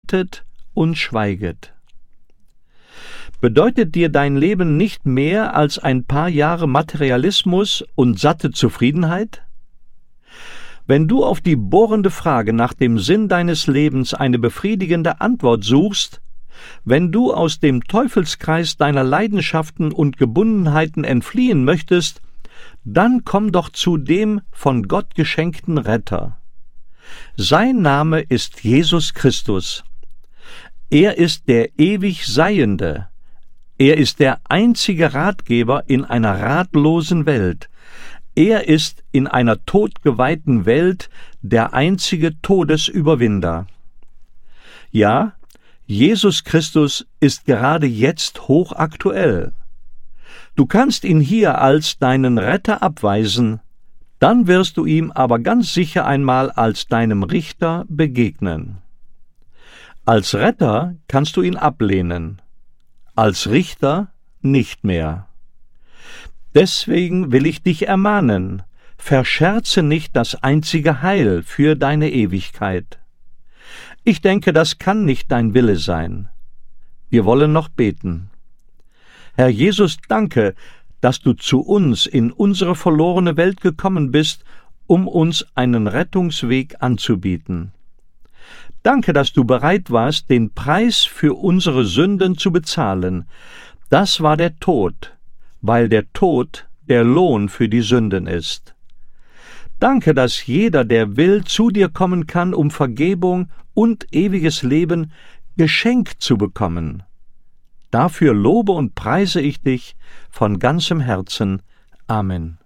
betet und schweiget. Bedeutet dir dein Leben nicht mehr als ein paar Jahre Materialismus und satte Zufriedenheit? Wenn du auf die bohrende Frage nach dem Sinn deines Lebens eine befriedigende Antwort suchst, wenn du aus dem Teufelskreis deiner Leidenschaften und Gebundenheiten entfliehen möchtest, dann komm doch zu dem von Gott geschenkten Retter. Sein Name ist Jesus Christus. Er ist der ewig Seiende. Er ist der einzige Ratgeber in einer ratlosen Welt. Er ist in einer todgeweihten Welt der einzige Todesüberwinder. Ja, Jesus Christus ist gerade jetzt hochaktuell. Du kannst ihn hier als deinen Retter abweisen, dann wirst du ihm aber ganz sicher einmal als deinem Richter begegnen. Als Retter kannst du ihn ablehnen, als Richter nicht mehr. Deswegen will ich dich ermahnen, verscherze nicht das einzige Heil für deine Ewigkeit. Ich denke, das kann nicht dein Wille sein. Wir wollen noch beten. Herr Jesus, danke, dass du zu uns in unsere verlorene Welt gekommen bist, um uns einen Rettungsweg anzubieten. Danke, dass du bereit warst, den Preis für unsere Sünden zu bezahlen. Das war der Tod, weil der Tod der Lohn für die Sünden ist. Danke, dass jeder, der will, zu dir kommen kann, um Vergebung und ewiges Leben geschenkt zu bekommen. Dafür lobe und preise ich dich von ganzem Herzen. Amen.